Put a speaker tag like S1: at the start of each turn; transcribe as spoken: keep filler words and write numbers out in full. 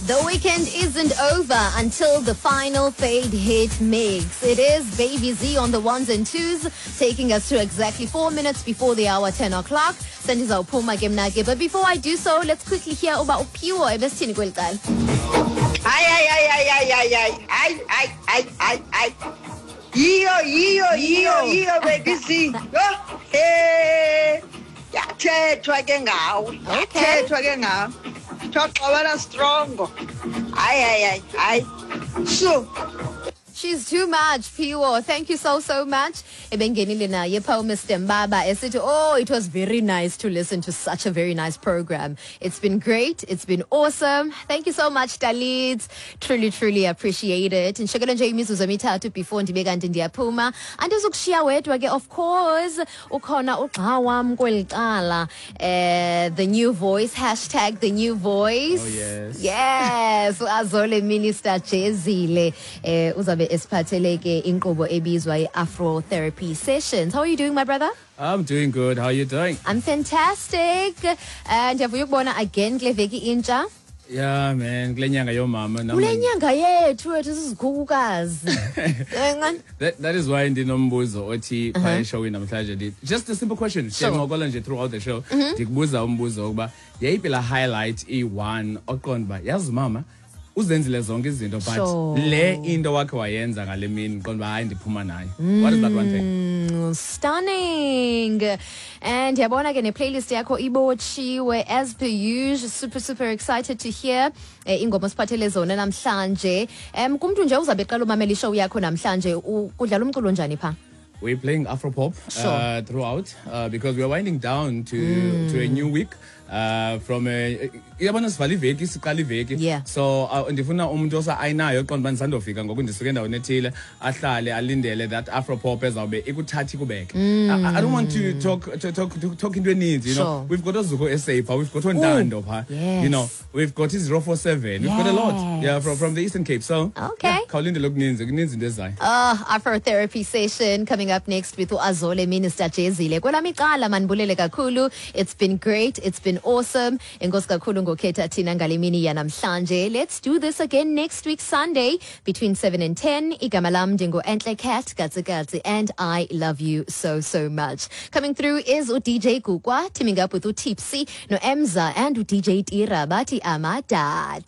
S1: The weekend isn't over until the final fade hit mix. It is Baby Z on the ones and twos, taking us to exactly four minutes before the hour ten o'clock. Sendiza uphuma ke mna ke. But before I do so, let's quickly hear about Pure ebesithini kweli cala.
S2: Ay ay ay ay ay ay ay ay ay ay ay ay. Yiyo yiyo yiyo yiyo Baby Z. Yo, eh. Yathethwa ke ngawe. Yathethwa ke ngawe. Thoxabana strong. Ay ay ay ay. So
S1: She's too much, Pure. Thank you so, so much. Ebengenile naye pha uMister Mbaba esithi, oh, it was very nice to listen to such a very nice program. It's been great. It's been awesome. Thank you so much, Dalit. Truly, truly appreciate it. Ngishekela nje imizuzu emithathu before ndibe kanti ndiyaphuma. Andizukushiya wedwa ke, of course. Ukhona ugxa wami kweli cala. Eh, the new voice, hashtag the new voice.
S3: Oh, yes.
S1: Yes. Azole Minister Jezile. Eh, uzabe esphatheleke inkqubo ebizwa i-Afro Therapy Sessions. How are you doing, my brother?
S3: I'm doing good. How are you doing?
S1: I'm fantastic. And ndiyavuya ukubona again kule veki intsha.
S3: Yeah, man. Kule nyanga yomama.
S1: Kule nyanga yethu ethu sizigugukazi.
S3: That that is why ndinombuzo othi pha eshowini namhlanje ndithi just a simple question. Siyancokola nje throughout the show. Ndikubuza umbuzo ukuba yayiphi la highlight e one oqonda yazi mama uzenzile zonke izinto but
S1: Sure.
S3: le into wakhe wayenza ngale mini qonda hayi ndiphuma nayo. What is that one thing?
S1: Mm, stunning. And yabona ke ne playlist yakho ibotshiwe as per usual. Super super excited to hear eh, ingoma siphathele zona namhlanje. Em kumuntu nje uzabe eqala umamela ishow yakho namhlanje udlala umculo njani pha?
S3: We're playing Afropop
S1: Sure.
S3: uh, throughout uh, because we're winding down to mm. to a new week uh, from a yabona sivali veki siqala iveki.
S1: Yeah.
S3: So uh, ndifuna umuntu osa ayinayo qonda nisandofika ngoku ndisuke endaweni ethile ahlale alindele that Afropop ezawube ikuthathi kubeke. I, I don't want to talk to talk to talk into needs, you know.
S1: Sure.
S3: We've got Ozuko Esepa, we've got Ondando pha.
S1: Yes.
S3: You know, we've got zero four seven. We've got a lot. Yeah, from from the Eastern Cape. So
S1: Okay.
S3: Khawulinde lokuninzi kuninzi into ezayo.
S1: Uh, Afro Therapy Session coming up next with Azole Minister Jezile. Kwelami icala manibulele kakhulu. It's been great. It's been awesome. Enkosi kakhulu ngokhetha thina ngale mini yanamhlanje. Let's do this again next week Sunday between seven and ten. Igama lam dingo Entle Cat Gatsi and I love you so so much. Coming through is u D J Gugwa teaming up with u Tipsy no Emza and u D J Tira bati Amadat.